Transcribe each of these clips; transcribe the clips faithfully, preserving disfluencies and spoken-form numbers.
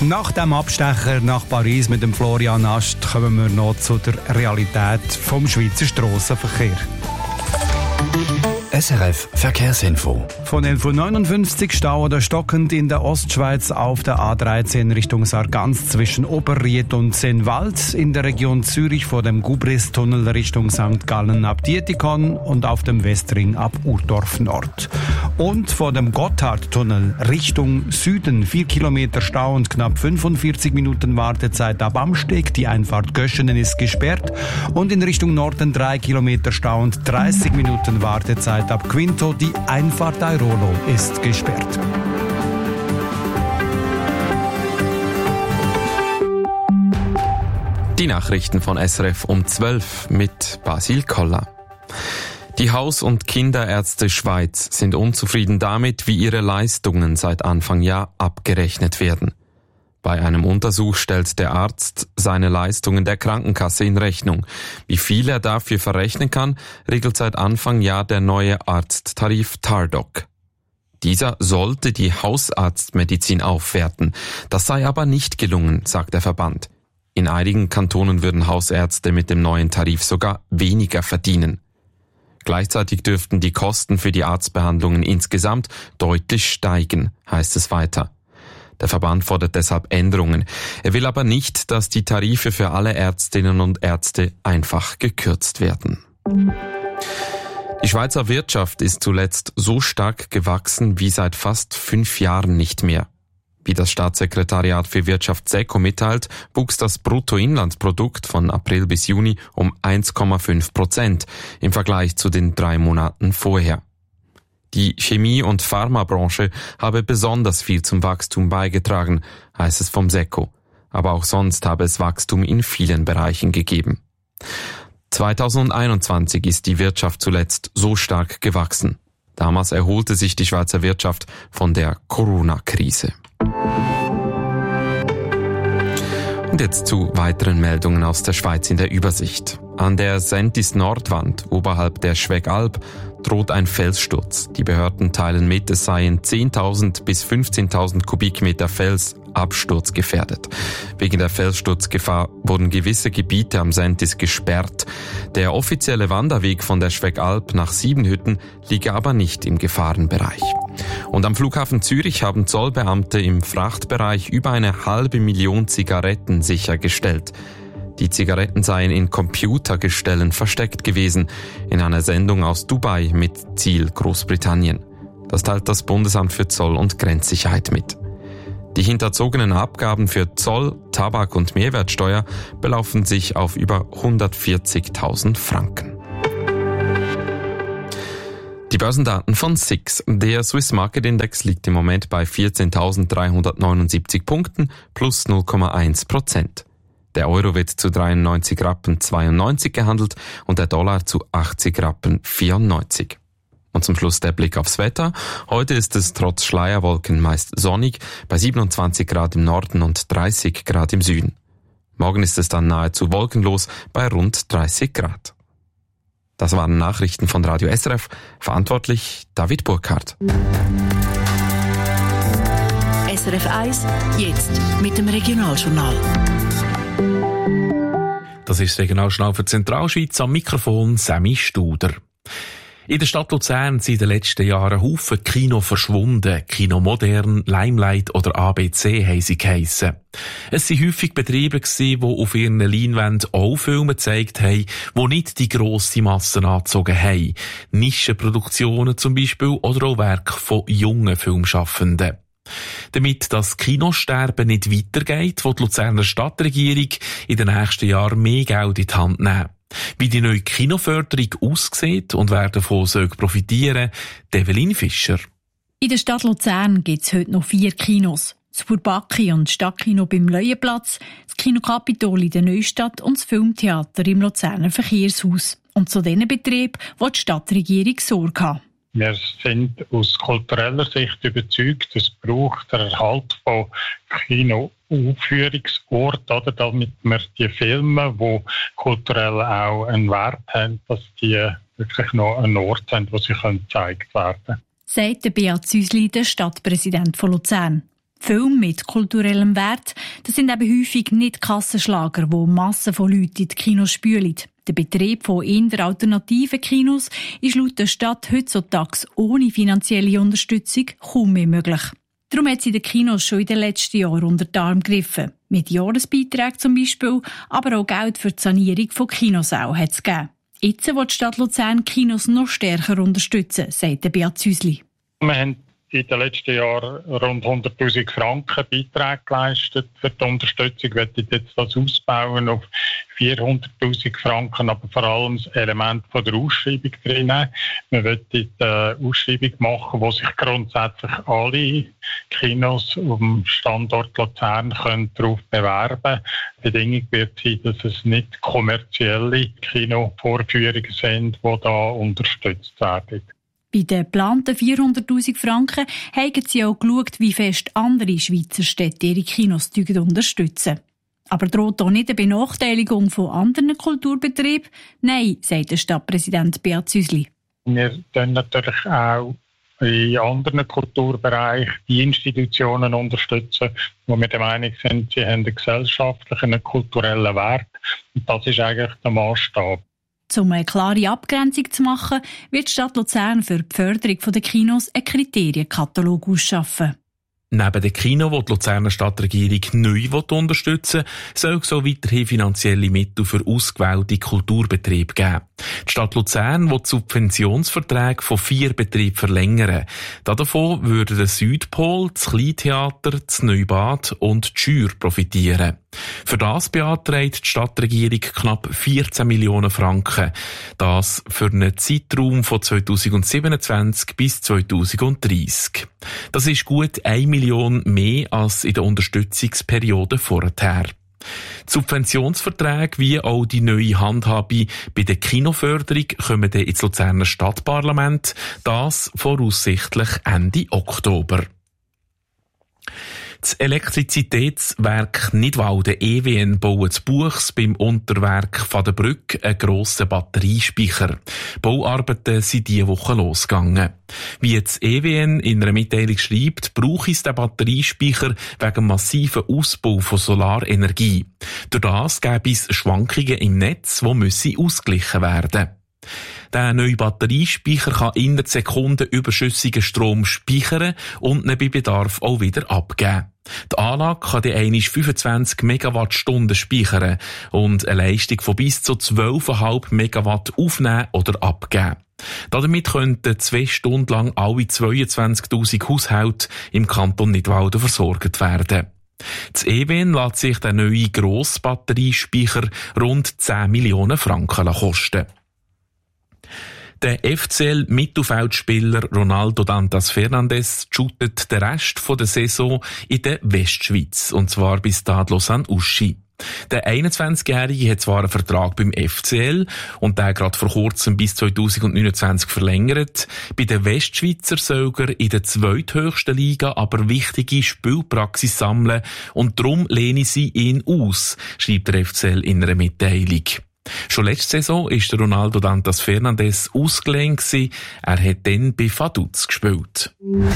Nach dem Abstecher nach Paris mit dem Florian Ast kommen wir noch zu der Realität vom Schweizer Strassenverkehr. S R F Verkehrsinfo. Von elf Uhr neunundfünfzig Stau oder stockend in der Ostschweiz auf der A dreizehn Richtung Sargans zwischen Oberried und Sennwald, in der Region Zürich vor dem Gubris-Tunnel Richtung Sankt Gallen ab Dietikon und auf dem Westring ab Urdorf Nord. Und vor dem Gotthardtunnel Richtung Süden vier Kilometer Stau und knapp fünfundvierzig Minuten Wartezeit ab Amsteg. Die Einfahrt Göschenen ist gesperrt und in Richtung Norden drei Kilometer Stau und dreißig Minuten Wartezeit ab Quinto. Die Einfahrt Airolo ist gesperrt. Die Nachrichten von S R F um zwölf mit Basil Koller. Die Haus- und Kinderärzte Schweiz sind unzufrieden damit, wie ihre Leistungen seit Anfang Jahr abgerechnet werden. Bei einem Untersuch stellt der Arzt seine Leistungen der Krankenkasse in Rechnung. Wie viel er dafür verrechnen kann, regelt seit Anfang Jahr der neue Arzttarif Tardoc. Dieser sollte die Hausarztmedizin aufwerten. Das sei aber nicht gelungen, sagt der Verband. In einigen Kantonen würden Hausärzte mit dem neuen Tarif sogar weniger verdienen. Gleichzeitig dürften die Kosten für die Arztbehandlungen insgesamt deutlich steigen, heißt es weiter. Der Verband fordert deshalb Änderungen. Er will aber nicht, dass die Tarife für alle Ärztinnen und Ärzte einfach gekürzt werden. Die Schweizer Wirtschaft ist zuletzt so stark gewachsen wie seit fast fünf Jahren nicht mehr. Wie das Staatssekretariat für Wirtschaft SECO mitteilt, wuchs das Bruttoinlandsprodukt von April bis Juni um eins Komma fünf Prozent im Vergleich zu den drei Monaten vorher. Die Chemie- und Pharmabranche habe besonders viel zum Wachstum beigetragen, heißt es vom SECO. Aber auch sonst habe es Wachstum in vielen Bereichen gegeben. zweitausendeinundzwanzig ist die Wirtschaft zuletzt so stark gewachsen. Damals erholte sich die Schweizer Wirtschaft von der Corona-Krise. Und jetzt zu weiteren Meldungen aus der Schweiz in der Übersicht. An der Sentis-Nordwand oberhalb der Schwegalp droht ein Felssturz. Die Behörden teilen mit, es seien zehntausend bis fünfzehntausend Kubikmeter Fels absturzgefährdet. Wegen der Felssturzgefahr wurden gewisse Gebiete am Sentis gesperrt. Der offizielle Wanderweg von der Schwegalp nach Siebenhütten liege aber nicht im Gefahrenbereich. Und am Flughafen Zürich haben Zollbeamte im Frachtbereich über eine halbe Million Zigaretten sichergestellt. Die Zigaretten seien in Computergestellen versteckt gewesen, in einer Sendung aus Dubai mit Ziel Großbritannien. Das teilt das Bundesamt für Zoll- und Grenzsicherheit mit. Die hinterzogenen Abgaben für Zoll, Tabak und Mehrwertsteuer belaufen sich auf über hundertvierzigtausend Franken. Die Börsendaten von S I X. Der Swiss Market Index liegt im Moment bei vierzehntausenddreihundertneunundsiebzig Punkten plus null Komma eins Prozent. Der Euro wird zu dreiundneunzig Rappen zweiundneunzig gehandelt und der Dollar zu achtzig Rappen vierundneunzig. Und zum Schluss der Blick aufs Wetter. Heute ist es trotz Schleierwolken meist sonnig, bei siebenundzwanzig Grad im Norden und dreißig Grad im Süden. Morgen ist es dann nahezu wolkenlos bei rund dreißig Grad. Das waren Nachrichten von Radio S R F, verantwortlich David Burkhardt. S R F eins, jetzt mit dem Regionaljournal. Das ist das Regionaljournal für Zentralschweiz, am Mikrofon Sammy Studer. In der Stadt Luzern sind in den letzten Jahren Haufen Kino verschwunden. Kino Modern, Limelight oder A B C haben sie geheissen. Es waren häufig Betriebe, die auf ihren Leinwänden auch Filme gezeigt haben, die nicht die grosse Masse angezogen haben. Nischenproduktionen zum Beispiel oder auch Werke von jungen Filmschaffenden. Damit das Kinosterben nicht weitergeht, will die Luzerner Stadtregierung in den nächsten Jahren mehr Geld in die Hand nehmen. Wie die neue Kinoförderung aussieht und wer davon profitieren soll, Evelyn Fischer. In der Stadt Luzern gibt es heute noch vier Kinos. Das Bourbaki und das Stadtkino beim Leuenplatz, das Kino Capitol in der Neustadt und das Filmtheater im Luzerner Verkehrshaus. Und zu diesen Betrieben will die Stadtregierung Sorge haben. Wir sind aus kultureller Sicht überzeugt, es braucht den Erhalt von Kinoaufführungsorten, oder, damit wir die Filme, die kulturell auch einen Wert haben, dass die wirklich noch einen Ort haben, wo sie gezeigt werden können. Sagt der Beat Süssli, der Stadtpräsident von Luzern. Filme mit kulturellem Wert, das sind eben häufig nicht Kassenschlager, die Massen von Leuten in die Kinos spülen. Der Betrieb von eher alternativen Kinos ist laut der Stadt heutzutage ohne finanzielle Unterstützung kaum mehr möglich. Darum hat sie den Kinos schon in den letzten Jahren unter die Arme gegriffen. Mit Jahresbeiträgen zum Beispiel, aber auch Geld für die Sanierung von Kinosälen hat es gegeben. Jetzt will die Stadt Luzern Kinos noch stärker unterstützen, sagt Beat Züsli. Wir haben in den letzten Jahren rund hunderttausend Franken Beiträge geleistet für die Unterstützung. Wir wollen jetzt das ausbauen auf vierhunderttausend Franken, aber vor allem das Element von der Ausschreibung drin. Wir wollen eine Ausschreibung machen, wo sich grundsätzlich alle Kinos auf dem Standort Luzern können darauf bewerben können. Die Bedingung wird sein, dass es nicht kommerzielle Kinovorführungen sind, die da unterstützt werden. Bei den geplanten vierhunderttausend Franken haben sie auch geschaut, wie fest andere Schweizer Städte ihre Kinos unterstützen. Aber droht doch nicht eine Benachteiligung von anderen Kulturbetrieben? Nein, sagt der Stadtpräsident Beat Züsli. Wir können natürlich auch in anderen Kulturbereichen die Institutionen unterstützen, wo wir der Meinung sind, sie haben einen gesellschaftlichen, einen kulturellen Wert. Und das ist eigentlich der Maßstab. Um eine klare Abgrenzung zu machen, wird die Stadt Luzern für die Förderung der Kinos einen Kriterienkatalog ausschaffen. Neben dem Kino, das die Luzerner Stadtregierung neu unterstützen will, soll es auch weiterhin finanzielle Mittel für ausgewählte Kulturbetriebe geben. Die Stadt Luzern will die Subventionsverträge von vier Betrieben verlängern. Davon würden der Südpol, das Kleintheater, das Neubad und die Schür profitieren. Für das beantragt die Stadtregierung knapp vierzehn Millionen Franken. Das für einen Zeitraum von zweitausendsiebenundzwanzig bis zweitausenddreissig. Das ist gut eine Million mehr als in der Unterstützungsperiode vorher. Die Subventionsverträge wie auch die neue Handhabe bei der Kinoförderung kommen dann ins Luzerner Stadtparlament, das voraussichtlich Ende Oktober. Das Elektrizitätswerk Nidwalden E W N baut zu Buchs beim Unterwerk von der Brücke einen grossen Batteriespeicher. Bauarbeiten sind diese Woche losgegangen. Wie jetzt E W N in einer Mitteilung schreibt, braucht es den Batteriespeicher wegen massiven Ausbau von Solarenergie. Durch das gäbe es Schwankungen im Netz, die müssen ausgeglichen werden. Der neue Batteriespeicher kann in der Sekunde überschüssigen Strom speichern und ihn bei Bedarf auch wieder abgeben. Die Anlage kann dann einmal fünfundzwanzig Megawattstunden speichern und eine Leistung von bis zu zwölf Komma fünf Megawatt aufnehmen oder abgeben. Damit könnten zwei Stunden lang alle zweiundzwanzigtausend Haushalte im Kanton Nidwalden versorgt werden. Das E W N lässt sich der neue Grossbatteriespeicher rund zehn Millionen Franken kosten. Der F C L-Mittelfeldspieler Ronaldo Dantas Fernandes shootet den Rest der Saison in der Westschweiz, und zwar bis Stade Lausanne-Uschi. Der einundzwanzigjährige hat zwar einen Vertrag beim F C L und der gerade vor kurzem bis zweitausendneunundzwanzig verlängert. Bei den Westschweizer soll er in der zweithöchsten Liga aber wichtige Spielpraxis sammeln und darum lehne sie ihn aus, schreibt der F C L in einer Mitteilung. Schon letzte Saison ist Ronaldo Dantas Fernandes ausgeliehen gewesen. Er hat dann bei Vaduz gespielt.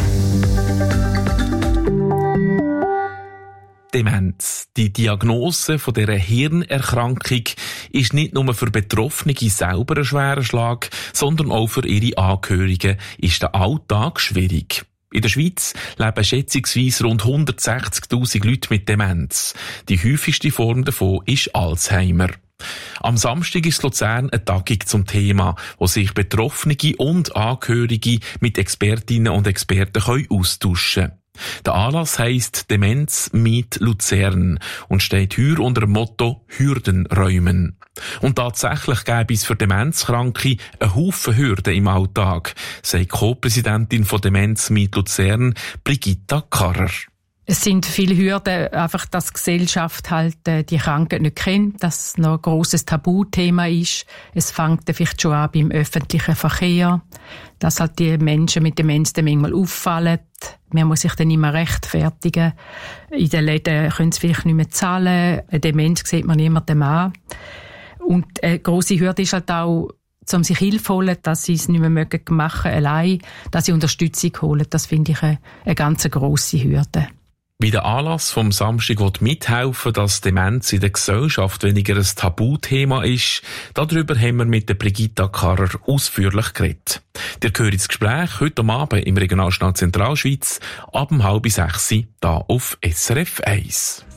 Demenz. Die Diagnose von dieser Hirnerkrankung ist nicht nur für Betroffene selber ein schwerer Schlag, sondern auch für ihre Angehörigen ist der Alltag schwierig. In der Schweiz leben schätzungsweise rund hundertsechzigtausend Leute mit Demenz. Die häufigste Form davon ist Alzheimer. Am Samstag ist Luzern eine Tagung zum Thema, wo sich Betroffene und Angehörige mit Expertinnen und Experten austauschen können. Der Anlass heisst Demenz meet Luzern und steht heuer unter dem Motto Hürden räumen. Und tatsächlich gäbe es für Demenzkranke einen Haufen Hürden im Alltag, sagt Co-Präsidentin von Demenz meet Luzern, Brigitta Karrer. Es sind viele Hürden, einfach, dass die Gesellschaft halt äh, die Krankheit nicht kennt, dass es noch ein grosses Tabuthema ist. Es fängt vielleicht schon an beim öffentlichen Verkehr, dass halt die Menschen mit Demenz dann manchmal auffallen. Man muss sich dann immer rechtfertigen. In den Läden können sie vielleicht nicht mehr zahlen. Eine Demenz sieht man niemandem an. Und eine grosse Hürde ist halt auch, um sich Hilfe zu holen, dass sie es nicht mehr machen mögen, allein, dass sie Unterstützung holen. Das finde ich eine, eine ganz grosse Hürde. Wie der Anlass vom Samstag mithelfen will, dass Demenz in der Gesellschaft weniger ein Tabuthema ist, darüber haben wir mit der Brigitta Karrer ausführlich geredet. Ihr hört das Gespräch heute Abend im Regionaljournal Zentralschweiz ab um halb sechs hier auf S R F eins.